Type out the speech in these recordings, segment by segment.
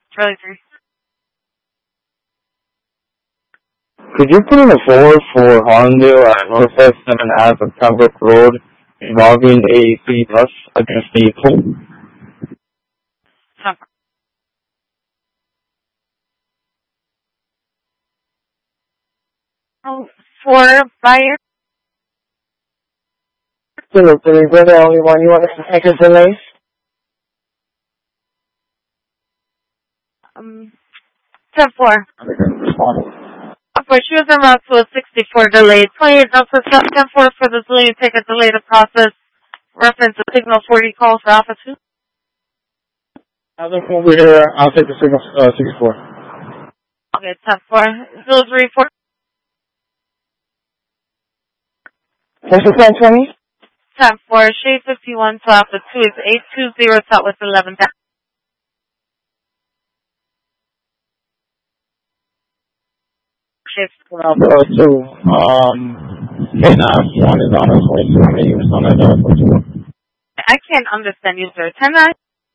Charlie 3. Could you put in a forward for Hollandale at Northwest 7 Ave of Pembroke Road involving a city bus against the pole? For buyer? Delivery, we're the only one. You want us to take a delay? 10-4. She was en route to a 64 delayed. 28 Delta 10-4 for the delay. Take a delay to process. Reference to signal 40 call for Alpha 2. Alpha 4 over here. I'll take the signal 64. Okay, 10-4. Delivery 4. What's the 1020? 10-4. Shade 51 to Alpha 2 is 820 Southwest 11th. Alpha 2. And one is on his way to the units on that Alpha 2. I can't understand you, sir. 10-9?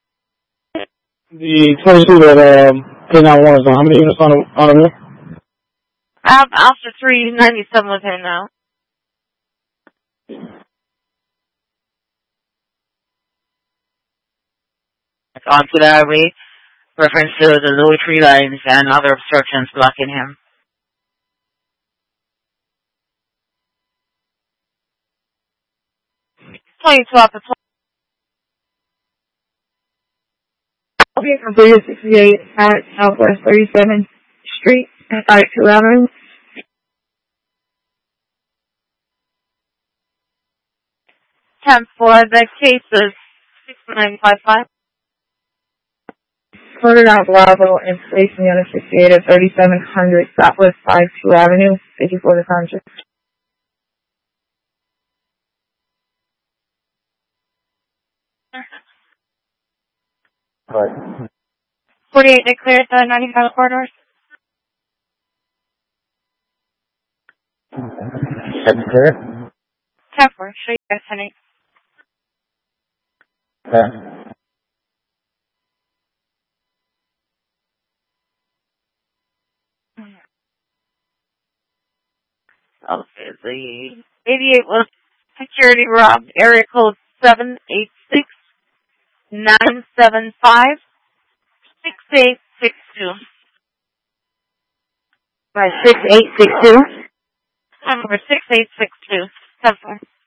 The 22 that K91 is on. How many units on the wheel? I have Alpha 397 with him now. Onto the highway, reference to the lower tree lines and other obstructions blocking him. Playing 12 to 12. Okay, from 368 at Southwest 37th Street at 52 Avenue. 10-4. The case is 6955. Quartered out Bravo and station unit 68 at 3700 Southwest 52 Avenue. Thank you for the contract. Right. 48, they cleared the 95 corridors. Second clear? 10-4. Show you guys 10-8. Okay. Okay, the 88 was security robbed. Area code 786-975-6862. Right, 6862. Number 6862. 10-4.